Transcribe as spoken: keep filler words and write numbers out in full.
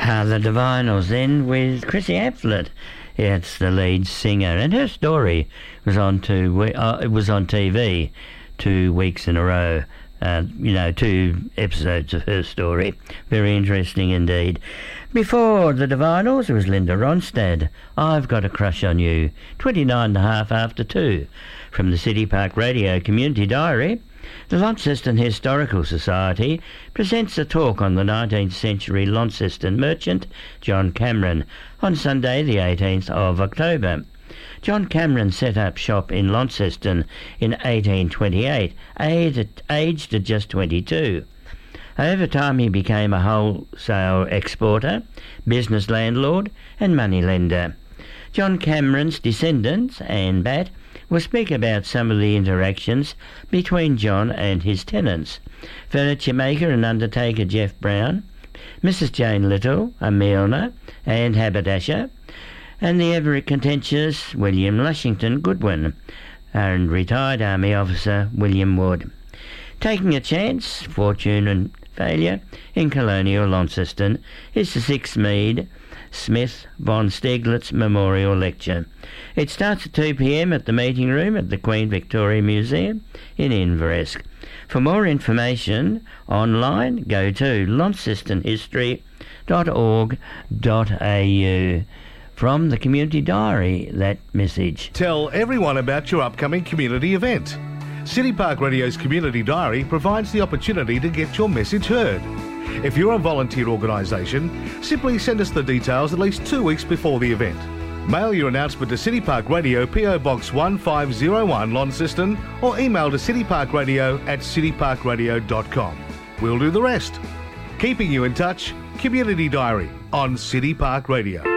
Uh, the Divinals then with Chrissy Amphlett. It's the lead singer, and her story was on two. We- uh, it was on T V two weeks in a row. Uh, you know, two episodes of her story. Very interesting indeed. Before the Divinals, it was Linda Ronstadt. I've Got a Crush on You. twenty-nine and a half after two. From the City Park Radio Community Diary, the Launceston Historical Society presents a talk on the nineteenth century Launceston merchant John Cameron on Sunday the eighteenth of October. John Cameron set up shop in Launceston in eighteen twenty-eight, aged at just twenty-two. Over time he became a wholesale exporter, business landlord and moneylender. John Cameron's descendants, Anne Batt, will speak about some of the interactions between John and his tenants. Furniture maker and undertaker Jeff Brown, Missus Jane Little, a milliner and haberdasher, and the ever contentious William Lushington Goodwin, and retired Army officer William Wood. Taking a chance, fortune and failure in colonial Launceston is the sixth Mead Smith von Stieglitz Memorial Lecture. It starts at two p m at the meeting room at the Queen Victoria Museum in Inveresk. For more information online, go to launceston history dot org dot a u. From the Community Diary, that message. Tell everyone about your upcoming community event. City Park Radio's Community Diary provides the opportunity to get your message heard. If you're a volunteer organisation, simply send us the details at least two weeks before the event. Mail your announcement to City Park Radio, P O Box one five zero one, Launceston, or email to cityparkradio at cityparkradio dot com. We'll do the rest. Keeping you in touch, Community Diary on City Park Radio.